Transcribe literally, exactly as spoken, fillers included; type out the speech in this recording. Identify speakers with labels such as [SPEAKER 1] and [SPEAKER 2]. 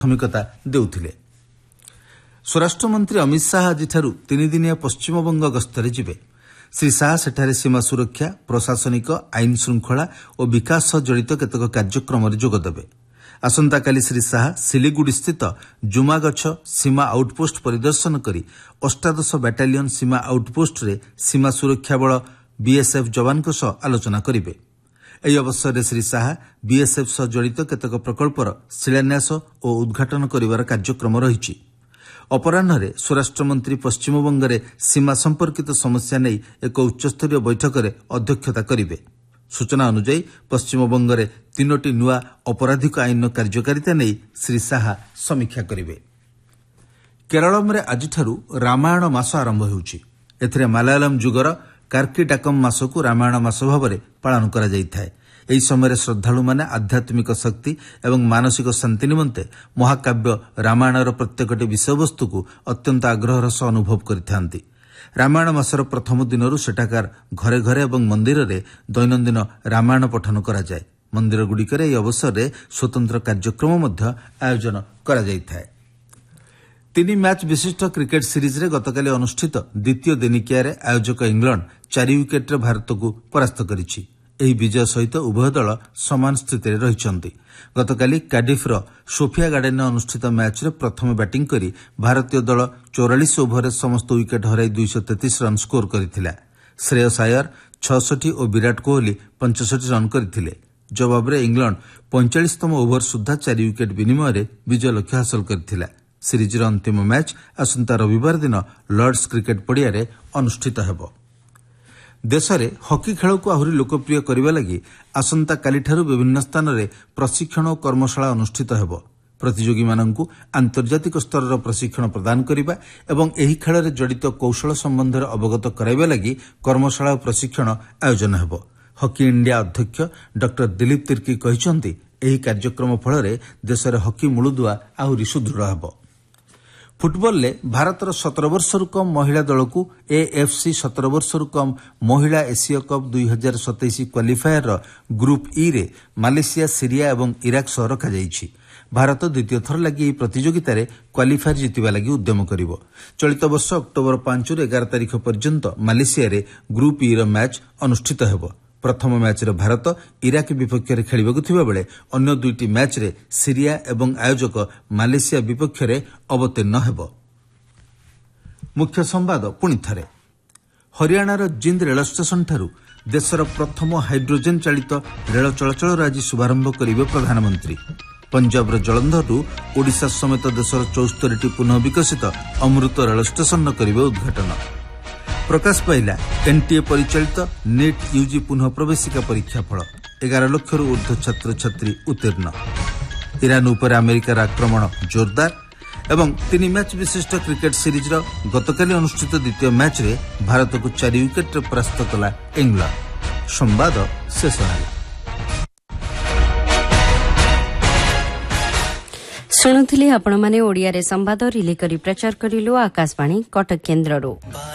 [SPEAKER 1] ପ୍ରାଥମିକତା ଦେଉଥିଲେ। ସ୍ୱରାଷ୍ଟ୍ରମନ୍ତ୍ରୀ ଅମିତ ଶାହା ଆଜିଠାରୁ ତିନିଦିନିଆ ପଶ୍ଚିମବଙ୍ଗ ଗସ୍ତରେ ଯିବେ। ଶ୍ରୀ ଶାହା ସେଠାରେ ସୀମା ସୁରକ୍ଷା, ପ୍ରଶାସନିକ, ଆଇନ ଶୃଙ୍ଖଳା ଓ ବିକାଶ ସହ ଜଡ଼ିତ କେତେକ କାର୍ଯ୍ୟକ୍ରମରେ ଯୋଗଦେବେ। ଆସନ୍ତାକାଲି ଶ୍ରୀ ଶାହା ସିଲିଗୁଡିସ୍ଥିତ ଜୁମାଗଛ ସୀମା ଆଉଟ୍ପୋଷ୍ଟ ପରିଦର୍ଶନ କରି ଅଷ୍ଟାଦଶ ବାଟାଲିୟନ ସୀମା ଆଉଟ୍ପୋଷ୍ଟରେ ସୀମା ସୁରକ୍ଷା ବଳ ବିଏସ୍ଏଫ୍ ଯବାନଙ୍କ ସହ ଆଲୋଚନା କରିବେ। ଏହି ଅବସରରେ ଶ୍ରୀ ଶାହା ବିଏସ୍ଏଫ୍ ସହ ଜଡ଼ିତ କେତେକ ପ୍ରକଳ୍ପର ଶିଳାନ୍ୟାସ ଓ ଉଦ୍ଘାଟନ କରିବାର କାର୍ଯ୍ୟକ୍ରମ ରହିଛି। ଅପରାହ୍ନରେ ସ୍ୱରାଷ୍ଟ୍ରମନ୍ତ୍ରୀ ପଶ୍ଚିମବଙ୍ଗରେ ସୀମା ସମ୍ପର୍କିତ ସମସ୍ୟା ନେଇ ଏକ ଉଚ୍ଚସ୍ତରୀୟ ବୈଠକରେ ଅଧ୍ୟକ୍ଷତା କରିବେ। ସୂଚନା ଅନୁଯାୟୀ ପଶ୍ଚିମବଙ୍ଗରେ ତିନୋଟି ନୂଆ ଅପରାଧିକ ଆଇନର କାର୍ଯ୍ୟକାରିତା ନେଇ ଶ୍ରୀ ଶାହା ସମୀକ୍ଷା କରିବେ। କେରଳମରେ ଆଜିଠାରୁ ରାମାୟଣ ମାସ ଆରମ୍ଭ ହେଉଛି। ଏଥିରେ ମାଲାୟାଲମ ଯୁଗର କାର୍କିଡାକମ୍ ମାସକୁ ରାମାୟଣ ମାସ ଭାବରେ ପାଳନ କରାଯାଇଥାଏ। ଏହି ସମୟରେ ଶ୍ରଦ୍ଧାଳୁମାନେ ଆଧ୍ୟାତ୍ମିକ ଶକ୍ତି ଏବଂ ମାନସିକ ଶାନ୍ତି ନିମନ୍ତେ ମହାକାବ୍ୟ ରାମାୟଣର ପ୍ରତ୍ୟେକଟି ବିଷୟବସ୍ତୁକୁ ଅତ୍ୟନ୍ତ ଆଗ୍ରହର ସହ ଅନୁଭବ କରିଥାନ୍ତି। ରାମାୟଣ ମାସର ପ୍ରଥମ ଦିନରୁ ସେଠାକାର ଘରେ ଘରେ ଏବଂ ମନ୍ଦିରରେ ଦୈନନ୍ଦିନ ରାମାୟଣ ପଠନ କରାଯାଏ। ମନ୍ଦିରଗୁଡ଼ିକରେ ଏହି ଅବସରରେ ସ୍ୱତନ୍ତ୍ର କାର୍ଯ୍ୟକ୍ରମ ମଧ୍ୟ ଆୟୋଜନ କରାଯାଇଥାଏ। ତିନି ମ୍ୟାଚ୍ ବିଶିଷ୍ଟ କ୍ରିକେଟ୍ ସିରିଜ୍ରେ ଗତକାଲି ଅନୁଷ୍ଠିତ ଦ୍ୱିତୀୟ ଦିନିକିଆରେ ଆୟୋଜକ ଇଂଲଣ୍ଡ ଚାରି ୱିକେଟ୍ରେ ଭାରତକୁ ପରାସ୍ତ କରିଛି। ଏହି ବିଜୟ ସହିତ ଉଭୟ ଦଳ ସମାନ ସ୍ଥିତିରେ ରହିଛନ୍ତି। ଗତକାଲି କାର୍ଡିଫ୍ର ସୋଫିଆ ଗାର୍ଡେନ୍ରେ ଅନୁଷ୍ଠିତ ମ୍ୟାଚ୍ରେ ପ୍ରଥମେ ବ୍ୟାଟିଂ କରି ଭାରତୀୟ ଦଳ ଚଉରାଳିଶ ଓଭରରେ ସମସ୍ତ ୱିକେଟ୍ ହରାଇ ଦୁଇଶହ ତେତିଶ ରନ୍ ସ୍କୋର କରିଥିଲା। ଶ୍ରେୟସ ଆୟର ଛଅଷଠି ଓ ବିରାଟ କୋହଲି ପଞ୍ଚଷଠି ରନ୍ କରିଥିଲେ। ଜବାବରେ ଇଂଲଣ୍ଡ ପଇଁଚାଳିଶତମ ଓଭର ସୁଦ୍ଧା ଚାରି ୱିକେଟ୍ ବିନିମୟରେ ବିଜୟ ଲକ୍ଷ୍ୟ ହାସଲ କରିଥିଲା। ସିରିଜ୍ର ଅନ୍ତିମ ମ୍ୟାଚ୍ ଆସନ୍ତା ରବିବାର ଦିନ ଲର୍ଡସ୍ କ୍ରିକେଟ୍ ପଡ଼ିଆରେ ଅନୁଷ୍ଠିତ ହେବ। ଦେଶରେ ହକି ଖେଳକୁ ଆହୁରି ଲୋକପ୍ରିୟ କରିବା ଲାଗି ଆସନ୍ତାକାଲିଠାରୁ ବିଭିନ୍ନ ସ୍ଥାନରେ ପ୍ରଶିକ୍ଷଣ ଓ କର୍ମଶାଳା ଅନୁଷ୍ଠିତ ହେବ। ପ୍ରତିଯୋଗୀମାନଙ୍କୁ ଆନ୍ତର୍ଜାତିକ ସ୍ତରର ପ୍ରଶିକ୍ଷଣ ପ୍ରଦାନ କରିବା ଏବଂ ଏହି ଖେଳରେ ଜଡ଼ିତ କୌଶଳ ସମ୍ବନ୍ଧରେ ଅବଗତ କରାଇବା ଲାଗି କର୍ମଶାଳା ଓ ପ୍ରଶିକ୍ଷଣ ଆୟୋଜନ ହେବ। ହକି ଇଣ୍ଡିଆ ଅଧ୍ୟକ୍ଷ ଡକ୍ଟର ଦିଲ୍ଲୀପ ତିର୍କି କହିଛନ୍ତି, ଏହି କାର୍ଯ୍ୟକ୍ରମ ଫଳରେ ଦେଶରେ ହକି ମୂଳଦୁଆ ଆହୁରି ସୁଦୃଢ଼ ହେବ। ଫୁଟବଲରେ ଭାରତର ସତର ବର୍ଷରୁ କମ୍ ମହିଳା ଦଳକୁ ଏଏଫ୍ସି ସତର ବର୍ଷରୁ କମ୍ ମହିଳା ଏସୀୟ କପ୍ ଦୁଇ ହଜାର ସତେଇଶ କ୍ୱାଲିଫାୟରର ଗ୍ରୁପ୍ ଇରେ ମାଲେସିଆ, ସିରିଆ ଏବଂ ଇରାକ ସହ ରଖାଯାଇଛି। ଭାରତ ଦ୍ୱିତୀୟ ଥର ଲାଗି ଏହି ପ୍ରତିଯୋଗିତାରେ କ୍ୱାଲିଫାୟର ଜିତିବା ଲାଗି ଉଦ୍ୟମ କରିବ। ଚଳିତ ବର୍ଷ ଅକ୍ଟୋବର ପାଞ୍ଚରୁ ଏଗାର ତାରିଖ ପର୍ଯ୍ୟନ୍ତ ମାଲେସିଆରେ ଗ୍ରୁପ୍ ଇର ମ୍ୟାଚ୍ ଅନୁଷ୍ଠିତ ହେବ। ପ୍ରଥମ ମ୍ୟାଚ୍ରେ ଭାରତ ଇରାକ ବିପକ୍ଷରେ ଖେଳିବାକୁ ଥିବାବେଳେ ଅନ୍ୟ ଦୁଇଟି ମ୍ୟାଚ୍ରେ ସିରିଆ ଏବଂ ଆୟୋଜକ ମାଲେସିଆ ବିପକ୍ଷରେ ଅବତୀର୍ଣ୍ଣ ହେବ। ମୁଖ୍ୟ ସମ୍ବାଦ ପୁଣି ଥରେ। ହରିୟାଣାର ଜିନ୍ଦ ରେଳ ଷ୍ଟେସନଠାରୁ ଦେଶର ପ୍ରଥମ ହାଇଡ୍ରୋଜେନ୍ ଚାଳିତ ରେଳ ଚଳାଚଳର ଆଜି ଶୁଭାରମ୍ଭ କରିବେ ପ୍ରଧାନମନ୍ତ୍ରୀ। ପଞ୍ଜାବର ଜଳନ୍ଧରରୁ ଓଡ଼ିଶା ସମେତ ଦେଶର ଚଉସ୍ତରୀଟି ପୁନଃ ବିକଶିତ ଅମୃତ ରେଳ ଷ୍ଟେସନର କରିବେ ଉଦ୍ଘାଟନ। ପ୍ରକାଶ ପାଇଲା ଏନ୍ଟିଏ ପରିଚାଳିତ ନିଟ୍ ୟୁଜି ପୁନଃ ପ୍ରବେଶିକା ପରୀକ୍ଷା ଫଳ। ଏଗାର ଲକ୍ଷରୁ ଉର୍ଦ୍ଧ୍ୱ ଛାତ୍ରଛାତ୍ରୀ ଉତ୍ତୀର୍ଣ୍ଣ। ଇରାନ ଉପରେ ଆମେରିକାର ଆକ୍ରମଣ ଜୋରଦାର ଏବଂ ତିନି ମ୍ୟାଚ୍ ବିଶିଷ୍ଟ କ୍ରିକେଟ୍ ସିରିଜ୍ର ଗତକାଲି ଅନୁଷ୍ଠିତ ଦ୍ୱିତୀୟ ମ୍ୟାଚ୍ରେ ଭାରତକୁ ଚାରି ୱିକେଟ୍ରେ ପରାସ୍ତ କଲା ଇଂଲଣ୍ଡ। ସମ୍ବାଦ ଶେଷ ହେଲା।
[SPEAKER 2] ଶୁଣୁଥିଲେ ଆପଣମାନେ ଓଡ଼ିଆରେ ସମ୍ବାଦ ରିଲେ କରି ପ୍ରଚାର କରିଲୁ ଆକାଶବାଣୀ କଟକ କେନ୍ଦ୍ରରୁ।